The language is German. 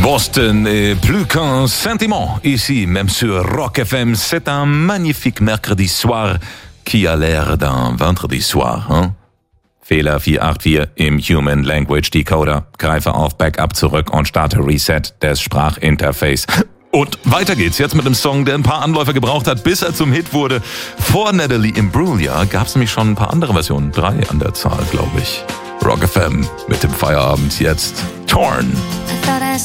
Boston et plus qu'un sentiment. Ici, même sur Rock FM, c'est un magnifique mercredi soir qui a l'air d'un vendredi soir. Hein? Fehler 484 im Human Language Decoder. Greife auf Backup zurück und starte Reset des Sprachinterface. Und weiter geht's jetzt mit einem Song, der ein paar Anläufe gebraucht hat, bis er zum Hit wurde. Vor Natalie Imbruglia gab's nämlich schon ein paar andere Versionen. 3 an der Zahl, glaube ich. Rock FM mit dem Feierabend jetzt. Torn.